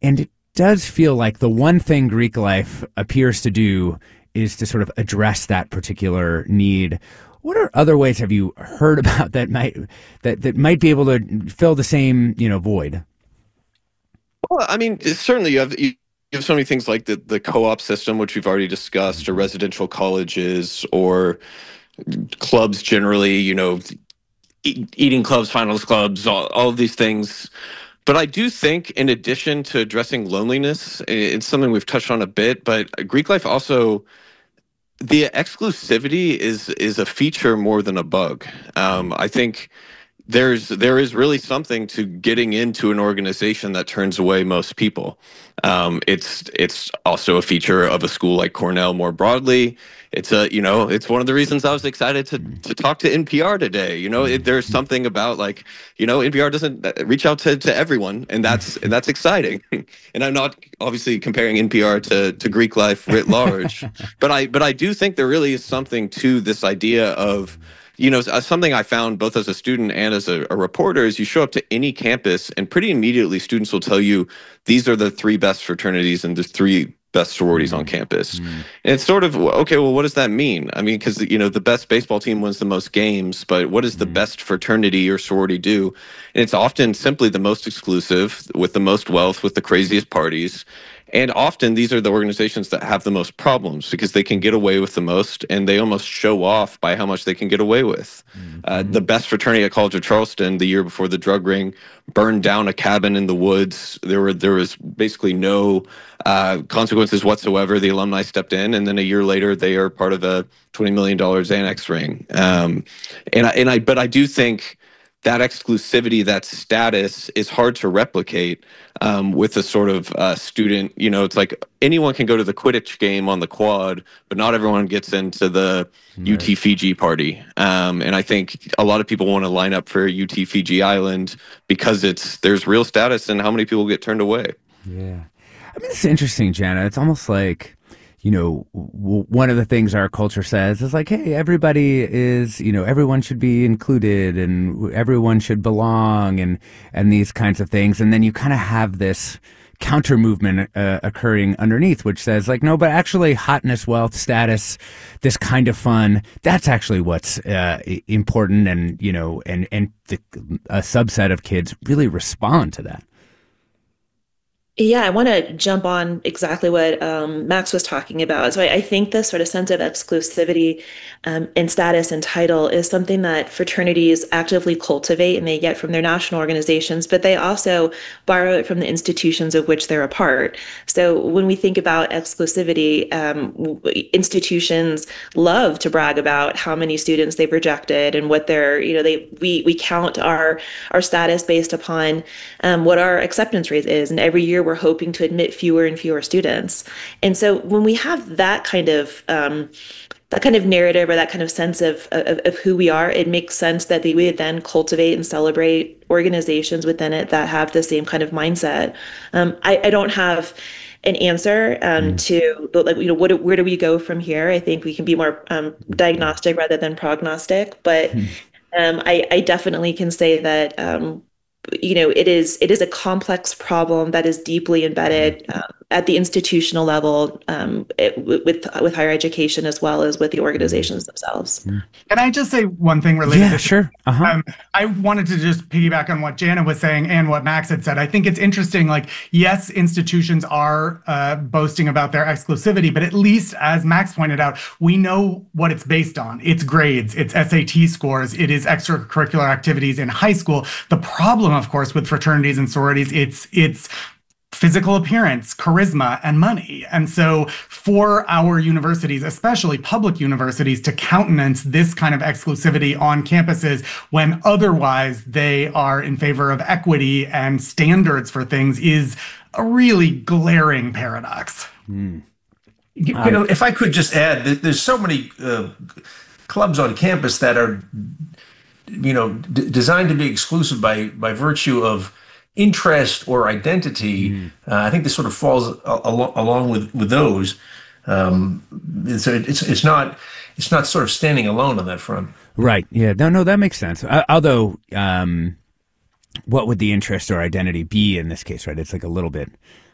And it does feel like the one thing Greek life appears to do is to sort of address that particular need. What are other ways have you heard about that might be able to fill the same, void? Well, I mean, certainly you have so many things like the co-op system, which we've already discussed, or residential colleges, or clubs generally. Eating clubs, finals clubs, all of these things. But I do think, in addition to addressing loneliness, it's something we've touched on a bit. But Greek life also, the exclusivity is a feature more than a bug. I think there is really something to getting into an organization that turns away most people. It's also a feature of a school like Cornell more broadly. It's one of the reasons I was excited to talk to NPR today. There's something about, like, NPR doesn't reach out to everyone, and that's exciting. And I'm not obviously comparing NPR to Greek life writ large, but I do think there really is something to this idea of, something I found both as a student and as a reporter is you show up to any campus and pretty immediately students will tell you these are the three best fraternities and the three best sororities on campus. And it's sort of, okay, well, what does that mean? I mean, because, the best baseball team wins the most games, but what does the best fraternity or sorority do? And it's often simply the most exclusive, with the most wealth, with the craziest parties. And often these are the organizations that have the most problems because they can get away with the most, and they almost show off by how much they can get away with. The best fraternity at College of Charleston, the year before the drug ring, burned down a cabin in the woods. There was basically no consequences whatsoever. The alumni stepped in, and then a year later, they are part of a $20 million Xanax ring. But I do think that exclusivity, that status, is hard to replicate with a sort of student. It's like anyone can go to the Quidditch game on the quad, but not everyone gets into the UT Fiji party. And I think a lot of people want to line up for UT Fiji Island because there's real status in how many people get turned away. Yeah. I mean, it's interesting, Jana. It's almost like, one of the things our culture says is like, hey, everybody is, everyone should be included and everyone should belong and these kinds of things. And then you kind of have this counter movement occurring underneath, which says like, no, but actually hotness, wealth, status, this kind of fun, that's actually what's important. And, a subset of kids really respond to that. Yeah, I want to jump on exactly what Max was talking about. So I think this sort of sense of exclusivity and status and title is something that fraternities actively cultivate and they get from their national organizations, but they also borrow it from the institutions of which they're a part. So when we think about exclusivity, institutions love to brag about how many students they've rejected and what they're, we count our status based upon what our acceptance rate is. And every year we're hoping to admit fewer and fewer students. And so when we have that kind of narrative or that kind of sense of who we are, it makes sense that we would then cultivate and celebrate organizations within it that have the same kind of mindset. I don't have an answer to like, where do we go from here? I think we can be more diagnostic rather than prognostic, but I definitely can say that it is a complex problem that is deeply embedded at the institutional level, with higher education as well as with the organizations themselves. Can I just say one thing related Yeah, to sure. I wanted to just piggyback on what Jana was saying and what Max had said. I think it's interesting, like, yes, institutions are boasting about their exclusivity, but at least, as Max pointed out, we know what it's based on. It's grades, it's SAT scores, it is extracurricular activities in high school. The problem, of course, with fraternities and sororities, it's physical appearance, charisma, and money. And so for our universities, especially public universities, to countenance this kind of exclusivity on campuses when otherwise they are in favor of equity and standards for things is a really glaring paradox. If I could just add, there's so many clubs on campus that are, designed to be exclusive by virtue of interest or identity. I think this sort of falls along with those. So it's not sort of standing alone on that front. Right. Yeah. No, that makes sense. Although, what would the interest or identity be in this case, right? It's like a little bit